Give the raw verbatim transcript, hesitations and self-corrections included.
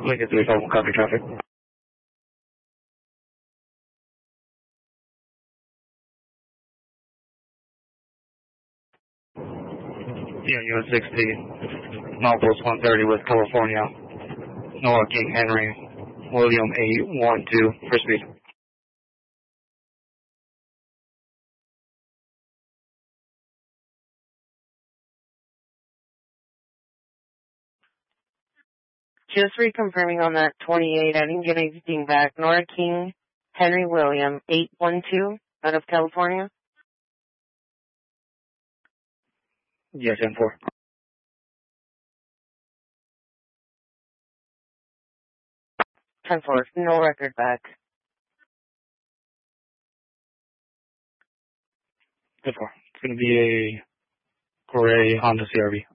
Lincoln three five one, copy traffic. Yeah, U S sixty, milepost one thirty, West California, Noah King Henry, William eight one two, for speed. Just reconfirming on that twenty-eight, I didn't get anything back. Nora King, Henry William, eight one two, out of California. Yes, ten four. ten four, no record back. ten four. It's going to be a gray Honda C R V.